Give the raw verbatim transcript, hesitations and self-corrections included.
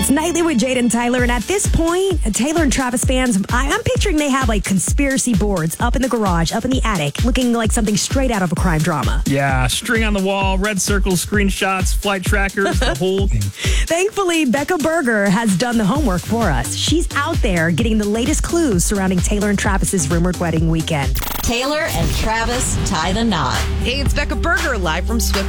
It's Nightly with Jade and Tyler, and at this point, Taylor and Travis fans, I, I'm picturing they have like conspiracy boards up in the garage, up in the attic, looking like something straight out of a crime drama. Yeah, string on the wall, red circles, screenshots, flight trackers, the whole thing. Thankfully, Becca Berger has done the homework for us. She's out there getting the latest clues surrounding Taylor and Travis's rumored wedding weekend. Taylor and Travis tie the knot. Hey, it's Becca Berger live from Swift